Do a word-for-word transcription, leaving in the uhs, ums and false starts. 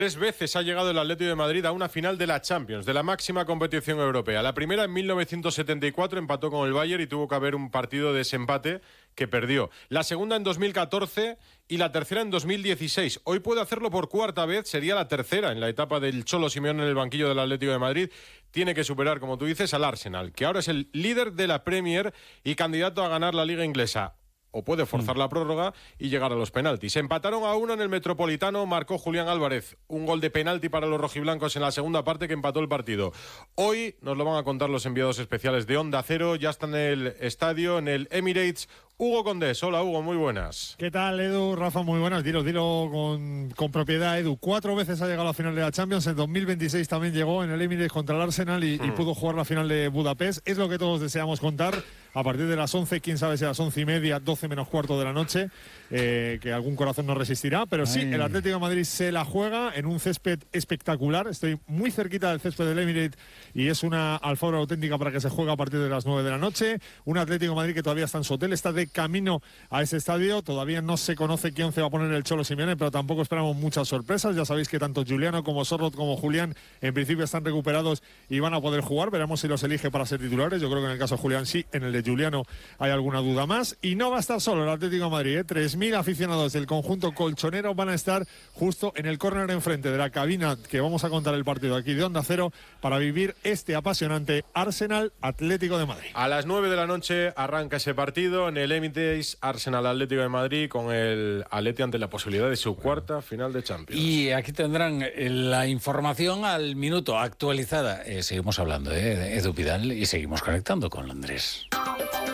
Tres veces ha llegado el Atlético de Madrid a una final de la Champions, de la máxima competición europea. La primera en mil novecientos setenta y cuatro empató con el Bayern y tuvo que haber un partido de desempate que perdió. La segunda en dos mil catorce y la tercera en dos mil dieciséis. Hoy puede hacerlo por cuarta vez, sería la tercera en la etapa del Cholo Simeone en el banquillo del Atlético de Madrid. Tiene que superar, como tú dices, al Arsenal, que ahora es el líder de la Premier y candidato a ganar la Liga Inglesa. O puede forzar la prórroga y llegar a los penaltis. Empataron a uno en el Metropolitano, marcó Julián Álvarez. Un gol de penalti para los rojiblancos en la segunda parte que empató el partido. Hoy nos lo van a contar los enviados especiales de Onda Cero. Ya está en el estadio, en el Emirates, Hugo Condés. Hola, Hugo, muy buenas. ¿Qué tal, Edu? Rafa, muy buenas. Dilo, dilo con, con propiedad, Edu. Cuatro veces ha llegado a la final de la Champions. En dos mil veintiséis también llegó en el Emirates contra el Arsenal y, hmm. y pudo jugar la final de Budapest. Es lo que todos deseamos contar. A partir de las once, quién sabe si a las once y media, doce menos cuarto de la noche, eh, que algún corazón no resistirá. Pero sí, Ay. el Atlético de Madrid se la juega en un césped espectacular. Estoy muy cerquita del césped del Emirates y es una alfombra auténtica para que se juegue a partir de las nueve de la noche. Un Atlético de Madrid que todavía está en su hotel, está de camino a ese estadio. Todavía no se conoce qué once va a poner el Cholo Simeone, pero tampoco esperamos muchas sorpresas. Ya sabéis que tanto Giuliano como Sorloth como Julián en principio están recuperados y van a poder jugar. Veremos si los elige para ser titulares. Yo creo que en el caso de Julián sí, en el de Giuliano hay alguna duda más. Y no va a estar solo el Atlético de Madrid, ¿eh? tres mil aficionados del conjunto colchonero van a estar justo en el córner enfrente de la cabina que vamos a contar el partido aquí de Onda Cero para vivir este apasionante Arsenal Atlético de Madrid. A las nueve de la noche arranca ese partido en el Emirates, Arsenal Atlético de Madrid, con el Atleti ante la posibilidad de su cuarta final de Champions. Y aquí tendrán la información al minuto actualizada. Eh, seguimos hablando ¿eh? de Edu Pidal y seguimos conectando con Andrés.